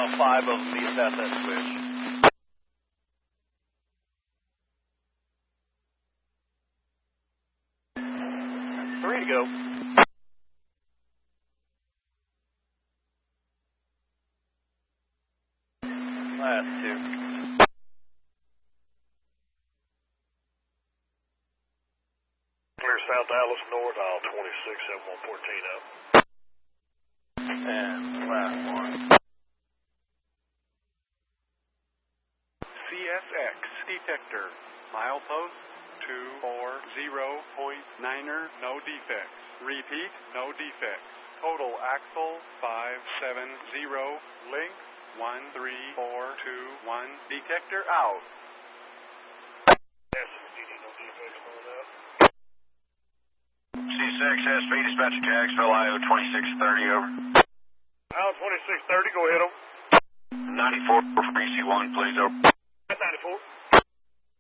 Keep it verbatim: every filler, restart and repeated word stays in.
all five of them be assessed that switch. Three to go. Last two. Clear South Dallas North, aisle twenty-six, seven one fourteen up. And last one. C S X detector, milepost two four zero point niner, no defects. Repeat, no defects. Total axle five seven zero, length one three four two one, detector out. C six S P, dispatcher Jacksonville, I O twenty-six thirty, over. I O twenty-six thirty, go ahead them. ninety-four for B C one, please, over. ninety-four.